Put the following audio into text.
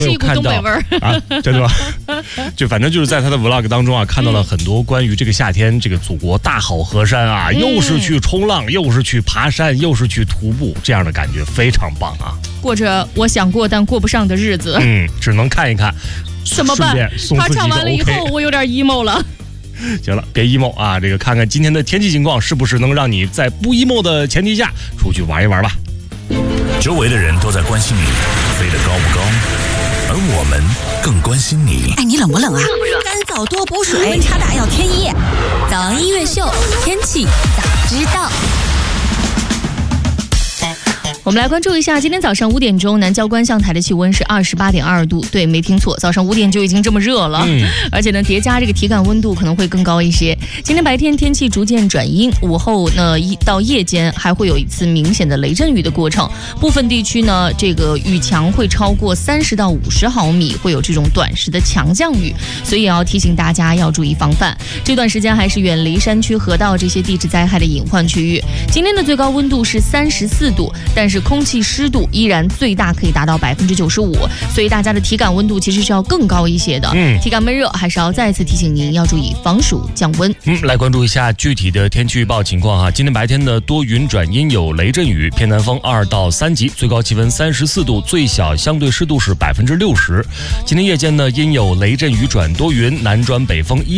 是一股东北味儿啊，真的吗？就反正就是在他的 vlog 当中啊，看到了很多关于这个夏天这个祖国大好河山啊，又是去冲浪，又是去爬山，又是去徒步，这样的感觉非常棒啊！ 过着我想过但过不上的日子， 只能看一看， 怎么办？他唱完了以后，我有点 emo 了。 行了，别 emo 啊！这个看看今天的天气情况，是不是能让你在不 emo 的前提下出去玩一玩吧？ 周围的人都在关心你飞得高不高，而我们更关心你。 哎，你冷不冷啊？干燥多补水，温差大要添衣。早安音乐秀，天气早知道。 我们来关注一下，今天早上5点钟，南郊观象台的气温是28.2度，对，没听错，早上5点就已经这么热了，而且呢，叠加这个体感温度可能会更高一些。今天白天天气逐渐转阴，午后呢到夜间还会有一次明显的雷阵雨的过程，部分地区呢这个雨强会超过30到50毫米，会有这种短时的强降雨，所以也要提醒大家要注意防范。这段时间还是远离山区、河道这些地质灾害的隐患区域。今天的最高温度是34度，但是空气湿度依然最大可以达到95%，所以大家的体感温度其实是要更高一些的。体感闷热还是要再次提醒您要注意防暑降温。 来关注一下具体的天气预报情况哈。今天白天的多云转阴，有雷阵雨，偏南风2到3级，最高气温34度，最小相对湿度是60%。今天夜间呢，阴有雷阵雨转多云，南转北风1